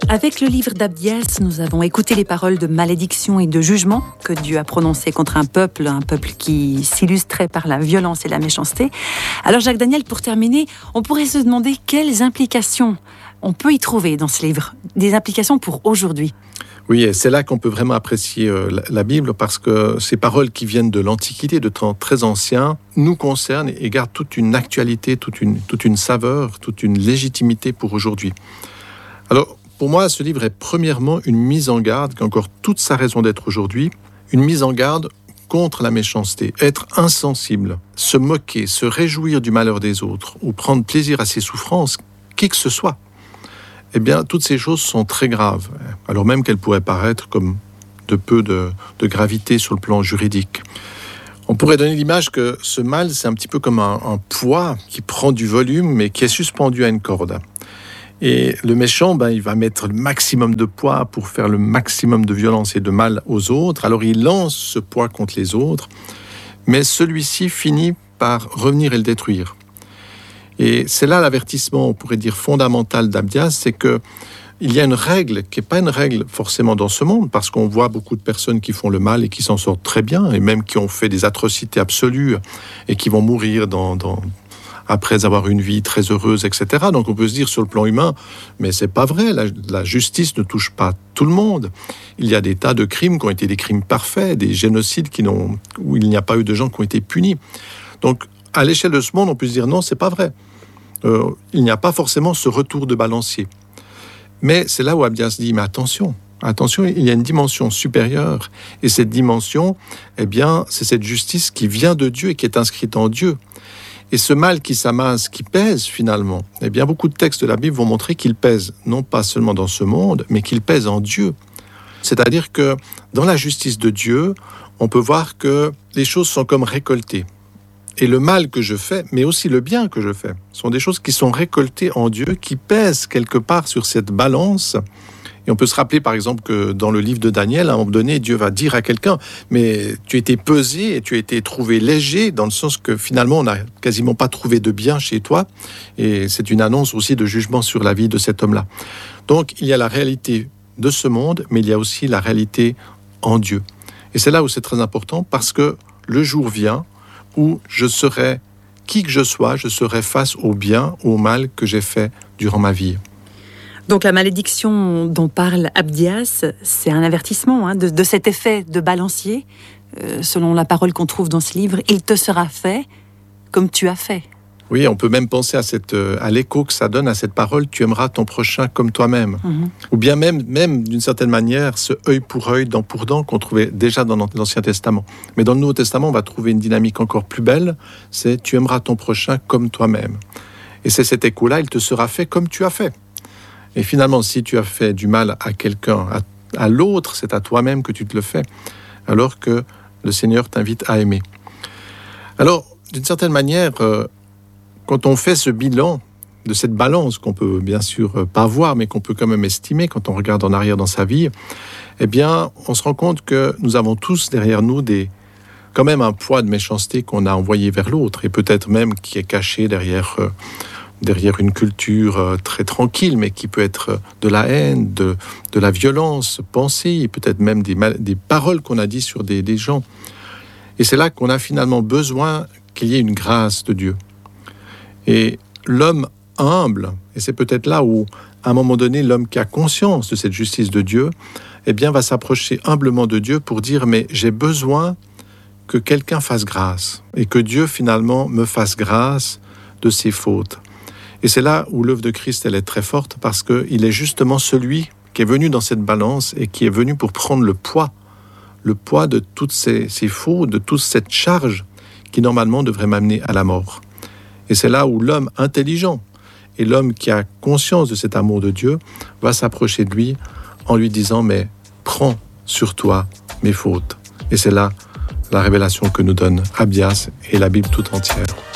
Avec le livre d'Abdias, nous avons écouté les paroles de malédiction et de jugement que Dieu a prononcées contre un peuple qui s'illustrait par la violence et la méchanceté. Alors Jacques Daniel, pour terminer, on pourrait se demander quelles implications on peut y trouver dans ce livre, des implications pour aujourd'hui. Oui, et c'est là qu'on peut vraiment apprécier la Bible, parce que ces paroles qui viennent de l'Antiquité, de temps très anciens, nous concernent et gardent toute une actualité, toute une saveur, toute une légitimité pour aujourd'hui. Alors, pour moi, ce livre est premièrement une mise en garde, qui a encore toute sa raison d'être aujourd'hui, une mise en garde contre la méchanceté, être insensible, se moquer, se réjouir du malheur des autres, ou prendre plaisir à ses souffrances, qui que ce soit. Eh bien, toutes ces choses sont très graves, alors même qu'elles pourraient paraître comme de peu de gravité sur le plan juridique. On pourrait donner l'image que ce mal, c'est un petit peu comme un poids qui prend du volume, mais qui est suspendu à une corde. Et le méchant, il va mettre le maximum de poids pour faire le maximum de violence et de mal aux autres. Alors il lance ce poids contre les autres, mais celui-ci finit par revenir et le détruire. Et c'est là l'avertissement, on pourrait dire, fondamental d'Abdias, c'est que il y a une règle qui n'est pas une règle forcément dans ce monde, parce qu'on voit beaucoup de personnes qui font le mal et qui s'en sortent très bien, et même qui ont fait des atrocités absolues et qui vont mourir après avoir une vie très heureuse, etc. Donc on peut se dire sur le plan humain, mais c'est pas vrai, la justice ne touche pas tout le monde. Il y a des tas de crimes qui ont été des crimes parfaits, des génocides où il n'y a pas eu de gens qui ont été punis. Donc à l'échelle de ce monde, on peut se dire non, c'est pas vrai. Il n'y a pas forcément ce retour de balancier. Mais c'est là où Abdias dit, mais attention, il y a une dimension supérieure. Et cette dimension, c'est cette justice qui vient de Dieu et qui est inscrite en Dieu. Et ce mal qui s'amasse, qui pèse finalement, beaucoup de textes de la Bible vont montrer qu'il pèse, non pas seulement dans ce monde, mais qu'il pèse en Dieu. C'est-à-dire que dans la justice de Dieu, on peut voir que les choses sont comme récoltées. Et le mal que je fais, mais aussi le bien que je fais, sont des choses qui sont récoltées en Dieu, qui pèsent quelque part sur cette balance. Et on peut se rappeler, par exemple, que dans le livre de Daniel, à un moment donné, Dieu va dire à quelqu'un « Mais tu as été pesé et tu as été trouvé léger », dans le sens que finalement, on n'a quasiment pas trouvé de bien chez toi. Et c'est une annonce aussi de jugement sur la vie de cet homme-là. Donc, il y a la réalité de ce monde, mais il y a aussi la réalité en Dieu. Et c'est là où c'est très important, parce que le jour vient où je serai, qui que je sois, je serai face au bien ou au mal que j'ai fait durant ma vie. Donc la malédiction dont parle Abdias, c'est un avertissement de cet effet de balancier. Selon la parole qu'on trouve dans ce livre, il te sera fait comme tu as fait. Oui, on peut même penser à l'écho que ça donne à cette parole, tu aimeras ton prochain comme toi-même. Mm-hmm. Ou bien même d'une certaine manière, ce œil pour œil, dent pour dent qu'on trouvait déjà dans l'Ancien Testament. Mais dans le Nouveau Testament, on va trouver une dynamique encore plus belle, c'est tu aimeras ton prochain comme toi-même. Et c'est cet écho-là, il te sera fait comme tu as fait. Et finalement, si tu as fait du mal à quelqu'un, à l'autre, c'est à toi-même que tu te le fais, alors que le Seigneur t'invite à aimer. Alors, d'une certaine manière, quand on fait ce bilan de cette balance qu'on peut bien sûr pas voir, mais qu'on peut quand même estimer quand on regarde en arrière dans sa vie, on se rend compte que nous avons tous derrière nous quand même un poids de méchanceté qu'on a envoyé vers l'autre, et peut-être même qui est caché derrière une culture très tranquille, mais qui peut être de la haine, de la violence pensée, et peut-être même des paroles qu'on a dites sur des gens. Et c'est là qu'on a finalement besoin qu'il y ait une grâce de Dieu. Et l'homme humble, et c'est peut-être là où, à un moment donné, l'homme qui a conscience de cette justice de Dieu, va s'approcher humblement de Dieu pour dire « Mais j'ai besoin que quelqu'un fasse grâce, et que Dieu, finalement, me fasse grâce de ses fautes. » Et c'est là où l'œuvre de Christ, elle est très forte, parce qu'il est justement celui qui est venu dans cette balance et qui est venu pour prendre le poids de toutes ces fautes, de toute cette charge qui, normalement, devrait m'amener à la mort. Et c'est là où l'homme intelligent et l'homme qui a conscience de cet amour de Dieu va s'approcher de lui en lui disant « Mais prends sur toi mes fautes. » Et c'est là la révélation que nous donne Abdias et la Bible tout entière.